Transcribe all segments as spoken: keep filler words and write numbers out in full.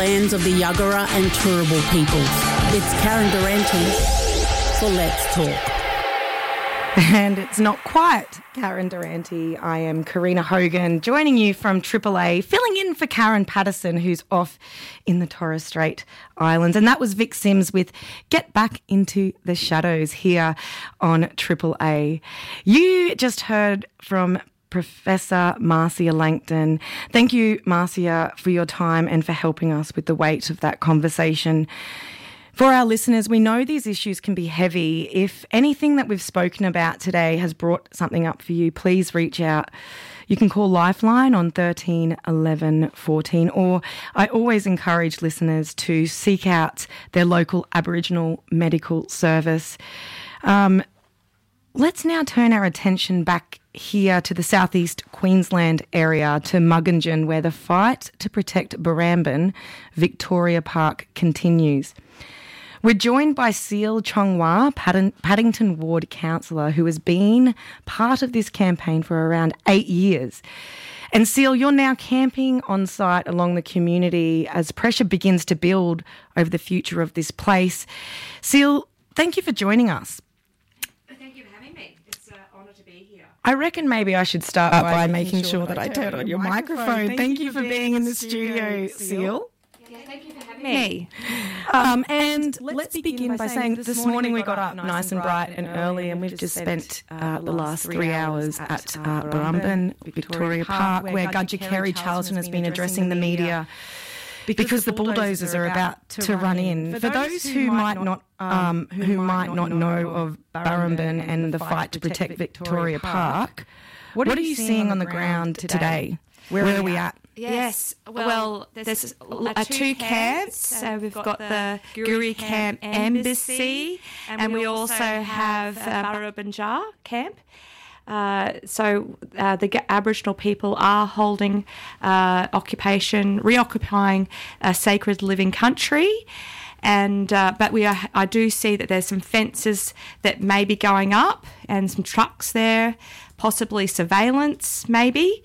Lands of the Yuggera and Turrbal peoples. It's Karen Durante for Let's Talk. And it's not quite Karen Durante. I am Karina Hogan, joining you from Triple A, filling in for Karen Patterson, who's off in the Torres Strait Islands. And that was Vic Sims with Get Back Into the Shadows here on Triple A. You just heard from Professor Marcia Langton. Thank you, Marcia, for your time and for helping us with the weight of that conversation. For our listeners, we know these issues can be heavy. If anything that we've spoken about today has brought something up for you, please reach out. You can call Lifeline on thirteen eleven fourteen, or I always encourage listeners to seek out their local Aboriginal medical service. Um, let's now turn our attention back here to the southeast Queensland area, to Mugginjan, where the fight to protect Barrambin Victoria Park continues. We're joined by Seal Chong-Wah, Paddington Ward Councillor, who has been part of this campaign for around eight years. And Seal, you're now camping on site along the community as pressure begins to build over the future of this place. Seal, thank you for joining us. Thank you for having me. It's an honour to be here. I reckon maybe I should start by, by making sure that I turn on your microphone. microphone. Thank, thank you for being in the studio, Seal. Seal. Thank you for having me. Um, and let's, let's begin by saying this morning we got up nice and bright and early, and we've just spent uh, the last three hours at uh, Barrambin Victoria Park, where Gudger Kerry Charlton has been addressing the media because the bulldozers are about to run in. For those who might not um, who might not know of Barrambin and the fight to protect Victoria Park, what are you seeing on the ground today? Where are we at? Yes, well, there's uh, two camps. So we've got the Guri Camp Embassy, and we also have uh, Barrambin Camp. Uh, so uh, the Aboriginal people are holding uh, occupation, reoccupying a sacred living country. And uh, but we are, I do see that there's some fences that may be going up and some trucks there, possibly surveillance maybe.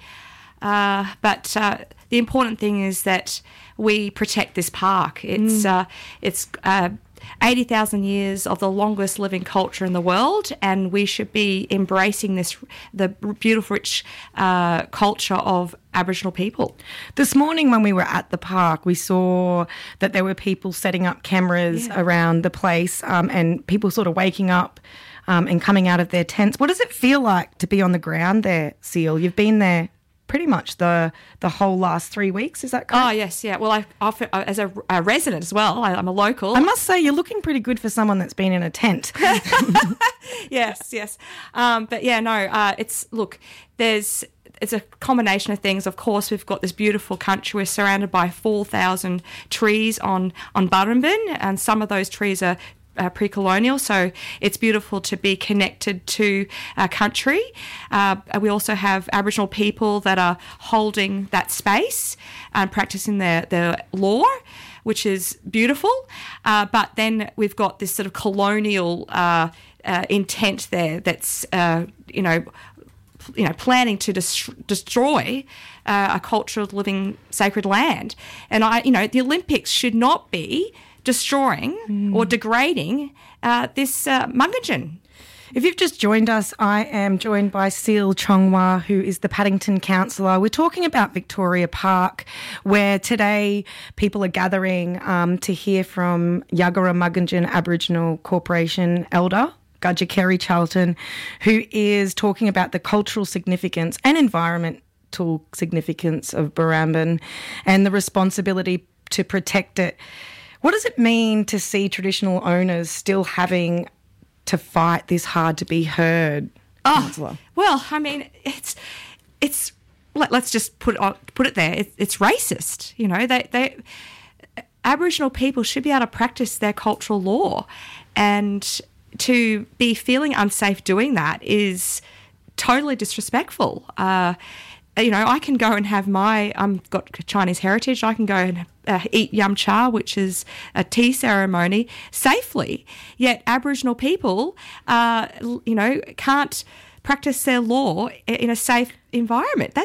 Uh, but uh, the important thing is that we protect this park. It's mm. uh, it's uh, eighty thousand years of the longest living culture in the world, and we should be embracing this the beautiful, rich uh, culture of Aboriginal people. This morning when we were at the park, we saw that there were people setting up cameras yeah. around the place, um, and people sort of waking up um, and coming out of their tents. What does it feel like to be on the ground there, Seal? You've been there pretty much the the whole last three weeks, is that correct? Oh, yes, yeah. Well, I, I as a, a resident as well, I, I'm a local. I must say, you're looking pretty good for someone that's been in a tent. yes, yes. Um, but, yeah, no, uh, it's, look, there's, it's a combination of things. Of course, we've got this beautiful country. We're surrounded by four thousand trees on, on Barrambin, and some of those trees are Uh, pre-colonial, so it's beautiful to be connected to our country. Uh, we also have Aboriginal people that are holding that space and practicing their, their law, which is beautiful. Uh, but then we've got this sort of colonial uh, uh, intent there that's, uh, you know, you know, planning to dis- destroy uh, a culture of living sacred land. And, I, you know, the Olympics should not be destroying mm. or degrading uh, this uh, Mugginjan. If you've just joined us, I am joined by Seal Chong-Wah, who is the Paddington Councillor. We're talking about Victoria Park, where today people are gathering um, to hear from Yuggera Mugginjan Aboriginal Corporation Elder Gudger Kerry Charlton, who is talking about the cultural significance and environmental significance of Barrambin and the responsibility to protect it. What does it mean to see traditional owners still having to fight this hard to be heard? Oh, Councillor? Well, I mean, it's it's let, let's just put it on, put it there. It, it's racist, you know. They they Aboriginal people should be able to practice their cultural law, and to be feeling unsafe doing that is totally disrespectful. Uh, you know, I can go and have my, I've got Chinese heritage, I can go and uh, eat yum cha, which is a tea ceremony, safely. Yet Aboriginal people, uh, you know, can't practice their law in a safe environment. That's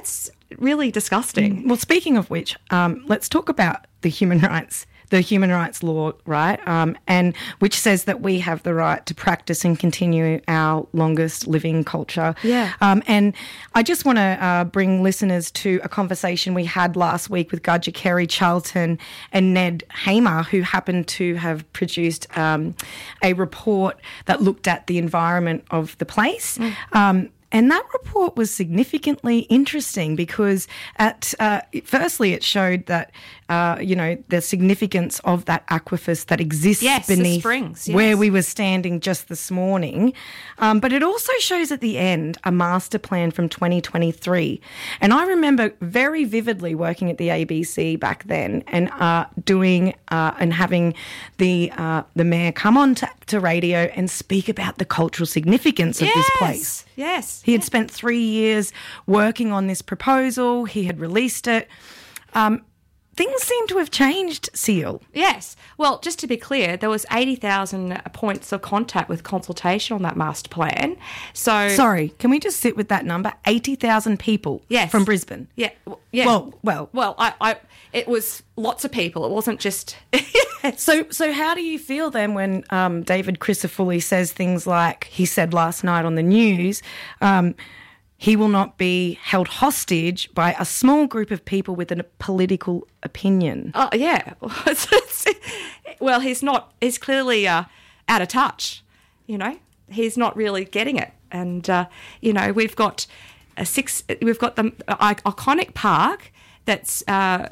really disgusting. Well, speaking of which, um, let's talk about the human rights, the human rights law, right? Um, and which says that we have the right to practice and continue our longest living culture. Yeah. Um, and I just want to uh, bring listeners to a conversation we had last week with Gudger Kerry Charlton and Ned Hamer, who happened to have produced um, a report that looked at the environment of the place. Mm. Um, And that report was significantly interesting because, at uh, firstly, it showed that, uh, you know, the significance of that aquifers that exists yes, the beneath springs, yes. where we were standing just this morning. Um, but it also shows at the end a master plan from twenty twenty-three. And I remember very vividly working at the A B C back then and uh, doing uh, and having the uh, the mayor come on to, to radio and speak about the cultural significance of yes, this place. Yes. He had spent three years working on this proposal. He had released it. Um, things seem to have changed, Seal. Yes. Well, just to be clear, there was eighty thousand points of contact with consultation on that master plan. So Sorry, can we just sit with that number? eighty thousand people yes. from Brisbane. Yeah. Yeah. Well, well. Well, I, I, it was lots of people. It wasn't just... So so how do you feel then when um, David Crisafulli says things like he said last night on the news, um, he will not be held hostage by a small group of people with a political opinion? Oh, yeah. Well, he's not, he's clearly uh, out of touch, you know. He's not really getting it. And, uh, you know, we've got a six, we've got the uh, iconic park that's... Uh,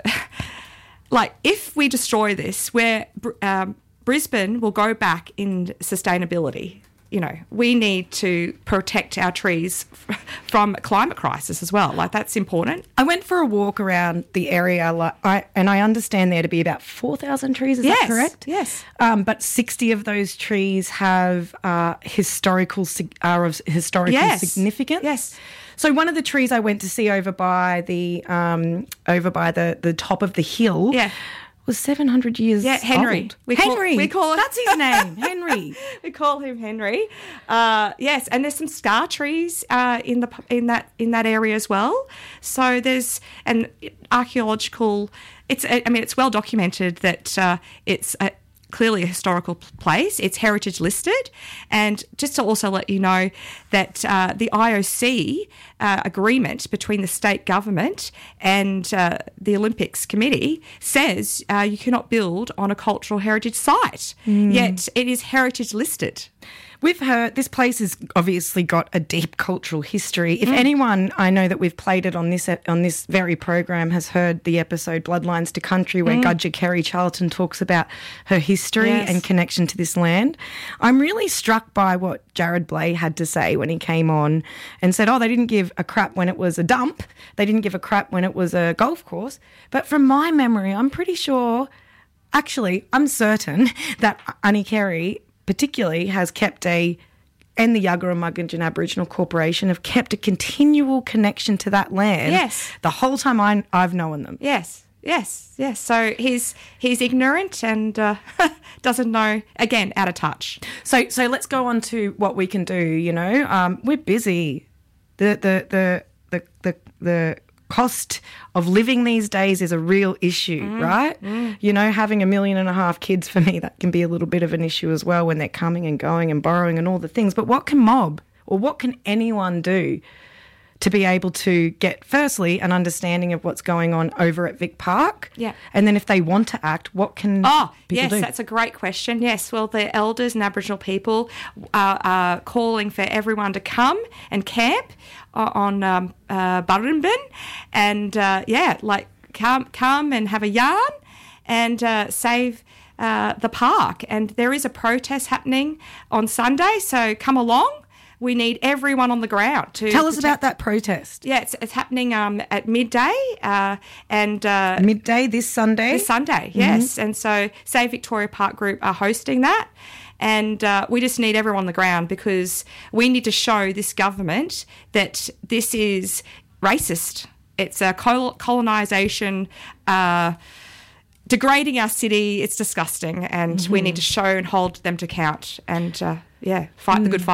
Like, if we destroy this, where um, Brisbane will go back in sustainability. You know, we need to protect our trees f- from climate crisis as well. Like, that's important. I went for a walk around the area, like, I, and I understand there to be about four thousand trees. Is yes, that correct? Yes. Um, but sixty of those trees have uh, historical are of historical yes. significance. Yes. So one of the trees I went to see over by the um, over by the, the top of the hill yeah. was seven hundred years yeah, Henry. old. We Henry. Call, we call That's his name, Henry. We call him Henry. Uh, yes, and there's some scar trees uh, in the in that in that area as well. So there's an archaeological. It's I mean it's well documented that uh, it's a, clearly a historical place. It's heritage listed. And just to also let you know that uh, the I O C uh, agreement between the state government and uh, the Olympics Committee says uh, you cannot build on a cultural heritage site, mm. yet it is heritage listed. We've heard this place has obviously got a deep cultural history. If mm. anyone I know that we've played it on this on this very program has heard the episode Bloodlines to Country, where mm. Gudger Kerry Charlton talks about her history yes. and connection to this land, I'm really struck by what Jared Blay had to say when he came on and said, oh, they didn't give a crap when it was a dump. They didn't give a crap when it was a golf course. But from my memory, I'm pretty sure, actually, I'm certain that Annie Kerry particularly has kept a, and the Yagara-Mugginjin Aboriginal Corporation have kept a continual connection to that land. Yes. The whole time I, I've known them. Yes, yes, yes. So he's he's ignorant and uh, doesn't know, again, out of touch. So so let's go on to what we can do, you know. Um, we're busy. The, the, the, the, the, the cost of living these days is a real issue, mm, right? Mm. You know, having a million and a half kids, for me, that can be a little bit of an issue as well when they're coming and going and borrowing and all the things. But what can Mob or what can anyone do to be able to get, firstly, an understanding of what's going on over at Vic Park? Yeah. And then if they want to act, what can oh, people yes, do? That's a great question. Yes, well, the elders and Aboriginal people are, are calling for everyone to come and camp on um, uh, Burrumbin, and uh, yeah, like come come and have a yarn and uh, save uh, the park. And there is a protest happening on Sunday, so come along. We need everyone on the ground to tell us protect. about that protest. Yeah, it's, it's happening um, at midday uh, and uh, midday this Sunday. This Sunday, yes. Mm-hmm. And so Save Victoria Park Group are hosting that. And uh, we just need everyone on the ground because we need to show this government that this is racist. It's a col- colonisation, uh, degrading our city. It's disgusting, and mm-hmm. we need to show and hold them to account and, uh, yeah, fight mm. the good fight.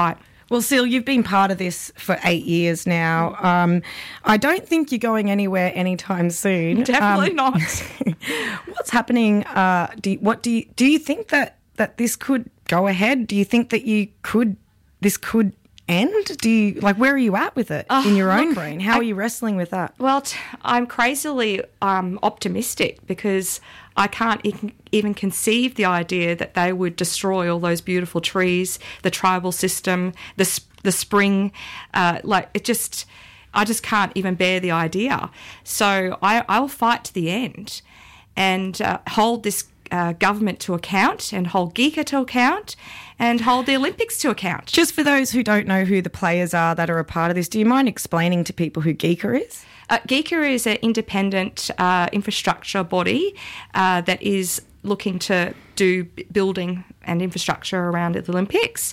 Well, Sil, you've been part of this for eight years now. Um, I don't think you're going anywhere anytime soon. Definitely um, not. What's happening? Uh, do you, what do you do? You think that that this could go ahead? Do you think that you could? This could end? Do you like? Where are you at with it uh, in your own look, brain? How I, are you wrestling with that? Well, t- I'm crazily um, optimistic because I can't e- even conceive the idea that they would destroy all those beautiful trees, the tribal system, the sp- the spring. Uh, like it just, I just can't even bear the idea. So I, I will fight to the end, and uh, hold this uh, government to account, and hold GECA to account, and hold the Olympics to account. Just for those who don't know who the players are that are a part of this, do you mind explaining to people who GECA is? Uh, GECA is an independent uh, infrastructure body uh, that is looking to do b- building and infrastructure around the Olympics.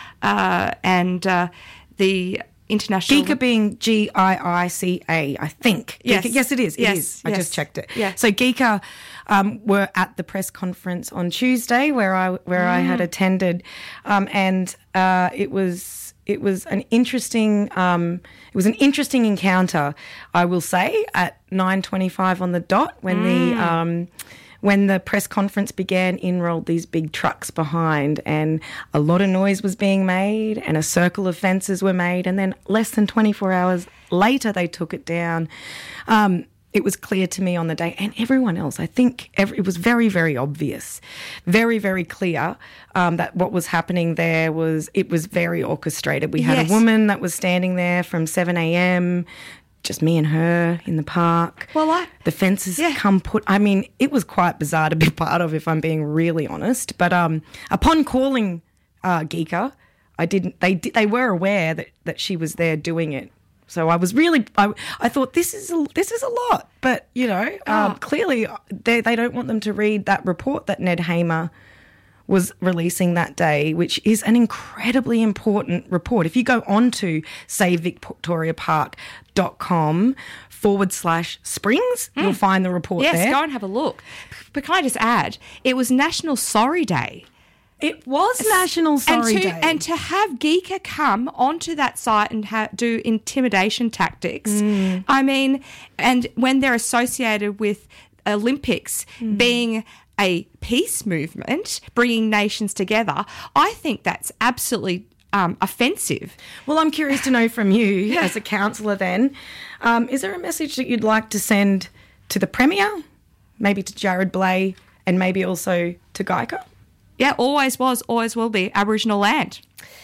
Uh, and uh, the international... GECA being G I I C A, I think. Yes. GECA, yes, it is. It yes. is. I yes. just checked it. Yeah. So GECA um, were at the press conference on Tuesday where I where mm. I had attended, um, and uh, it was it was an interesting um, it was an interesting encounter, I will say, at nine twenty-five on the dot when mm. the um, when the press conference began. In rolled these big trucks behind, and a lot of noise was being made, and a circle of fences were made, and then less than twenty-four hours later they took it down. Um, it was clear to me on the day, and everyone else, I think every, it was very, very obvious, very, very clear um, that what was happening there was, it was very orchestrated. We had yes. a woman that was standing there from seven a.m., just me and her in the park. Well, I... The fences yeah. come put... I mean, it was quite bizarre to be part of, if I'm being really honest. But um, upon calling uh, GECA, I didn't... They they were aware that, that she was there doing it. So I was really... I, I thought, this is a, this is a lot. But, you know, um, oh. clearly they, they don't want them to read that report that Ned Hamer was releasing that day, which is an incredibly important report. If you go on to save victoria park dot com forward slash springs, mm. you'll find the report yes, there. Yes, go and have a look. But can I just add, it was National Sorry Day. It was National Sorry and to, Day. And to have GECA come onto that site and ha- do intimidation tactics, mm. I mean, and when they're associated with Olympics mm. being a peace movement, bringing nations together, I think that's absolutely um, offensive. Well, I'm curious to know from you yeah. as a councillor then, um, is there a message that you'd like to send to the Premier, maybe to Jared Blay, and maybe also to GECA? Yeah, always was, always will be Aboriginal land.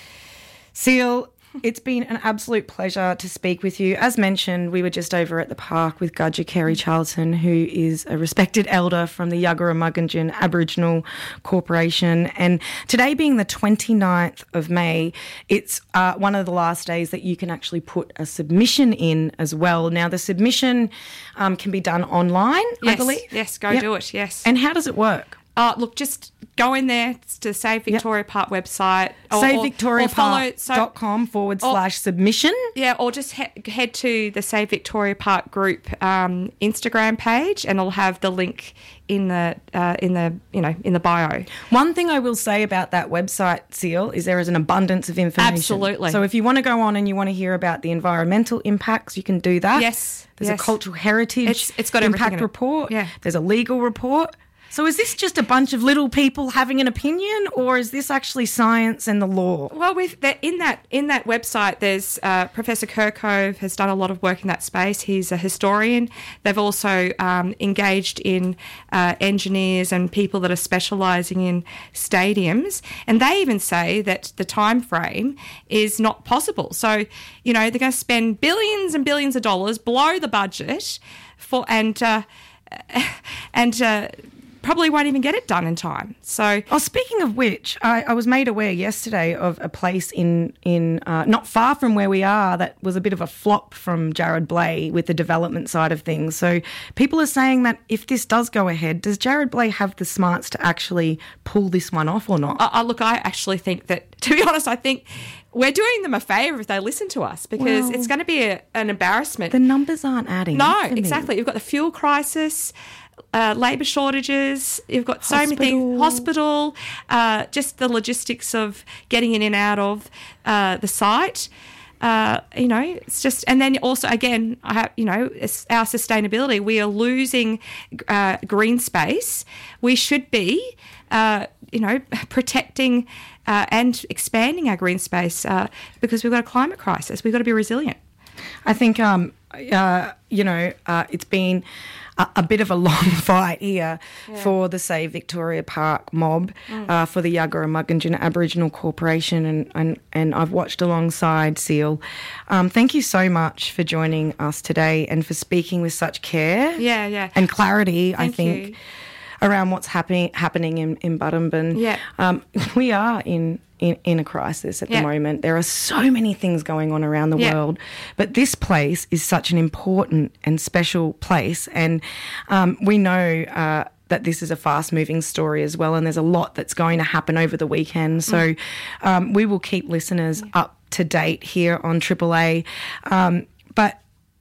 Seal, it's been an absolute pleasure to speak with you. As mentioned, we were just over at the park with Gudja Carey Charlton, who is a respected elder from the Yuggera Mugginjin Aboriginal Corporation. And today being the twenty-ninth of May, it's uh, one of the last days that you can actually put a submission in as well. Now, the submission um, can be done online, yes, I believe. Yes, go yep. do it, yes. And how does it work? Uh, look, just go in there to Save Victoria yep. Park website. Or, save victoria park dot com so, forward slash submission. Yeah, or just he- head to the Save Victoria Park group um, Instagram page, and it'll have the link in the uh, in the you know in the bio. One thing I will say about that website, Seal, is there is an abundance of information. Absolutely. So if you want to go on and you want to hear about the environmental impacts, you can do that. Yes. There's yes. a cultural heritage it's, it's got impact in report. It. Yeah. There's a legal report. So is this just a bunch of little people having an opinion, or is this actually science and the law? Well, with that, in that in that website, there's uh, Professor Kirkove has done a lot of work in that space. He's a historian. They've also um, engaged in uh, engineers and people that are specialising in stadiums, and they even say that the time frame is not possible. So, you know, they're going to spend billions and billions of dollars below the budget for and uh, and. Uh, probably won't even get it done in time. So, oh, speaking of which, I, I was made aware yesterday of a place in in uh, not far from where we are that was a bit of a flop from Jared Blay with the development side of things. So people are saying that if this does go ahead, does Jared Blay have the smarts to actually pull this one off or not? Uh, uh, look, I actually think that, to be honest, I think we're doing them a favour if they listen to us, because well, it's going to be a, an embarrassment. The numbers aren't adding. No, exactly. You've got the fuel crisis. uh, labour shortages. You've got so Hospital. many things. Hospital, uh, just the logistics of getting in and out of uh, the site. Uh, you know, it's just, and then also again, I have, you know, it's our sustainability. We are losing uh, green space. We should be, uh, you know, protecting uh, and expanding our green space uh, because we've got a climate crisis. We've got to be resilient. I think, um, uh, you know, uh, it's been a, a bit of a long fight here yeah. for the Save Victoria Park mob, mm. uh, for the Yuggera Mugginjin Aboriginal Corporation, and, and, and I've watched alongside Seal. Um, thank you so much for joining us today and for speaking with such care yeah, yeah. and clarity, thank I think, you. around what's happening happening in, in Butumbin. Yeah. Um, we are in... In, in a crisis at yeah. the moment. There are so many things going on around the yeah. world, but this place is such an important and special place, and um, we know uh, that this is a fast-moving story as well, and there's a lot that's going to happen over the weekend. So mm. um, we will keep listeners yeah. up to date here on Triple A. Um, but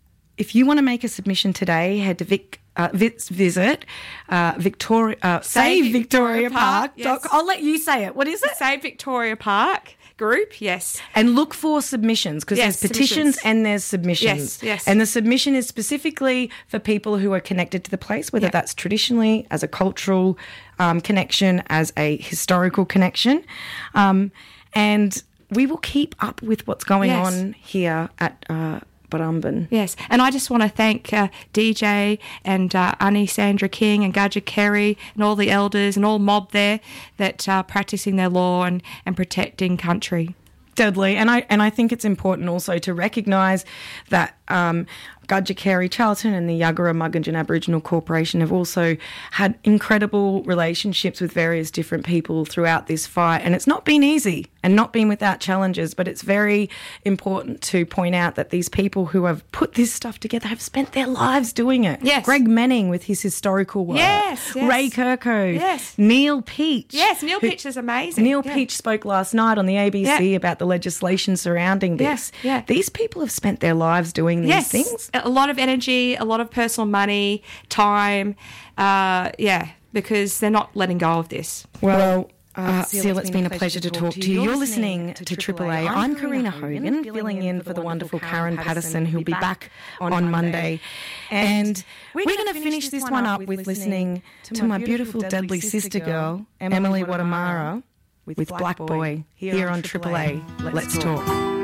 if you want to make a submission today, head to Vic. Uh, visit uh, Victoria, uh, Save Victoria Park. Yes. I'll let you say it. What is it? Save Victoria Park group, yes. And look for submissions, because yes, there's petitions and there's submissions. Yes, yes. And the submission is specifically for people who are connected to the place, whether yep. that's traditionally, as a cultural um, connection, as a historical connection. Um, and we will keep up with what's going yes. on here at uh Butumbin. Yes, and I just want to thank uh, D J and uh, Annie Sandra King and Gadja Kerry and all the elders and all mob there that are practising their law and, and protecting country. Deadly. And I and I think it's important also to recognise that um, Gadja Kerry Charlton and the Yuggera Mugginjin Aboriginal Corporation have also had incredible relationships with various different people throughout this fight. And it's not been easy and not been without challenges, but it's very important to point out that these people who have put this stuff together have spent their lives doing it. Yes. Greg Manning with his historical work. Yes, yes. Ray Kirkove. Yes. Neil Peach. Yes, Neil who, Peach is amazing. Neil yeah. Peach spoke last night on the A B C yeah. about the legislation surrounding this. Yeah, yeah. These people have spent their lives doing these yes. things. A lot of energy, a lot of personal money, time, uh, yeah, because they're not letting go of this. Well, uh, Seal, it's been a pleasure to talk to you. You're listening to Triple A. I'm Karina Hogan, filling in for the wonderful Karen Patterson, who'll be back on Monday. And we're going to finish this one up with listening to my beautiful, deadly sister girl, Emily Watamara, with Black Boy, here on Triple A. Let's talk.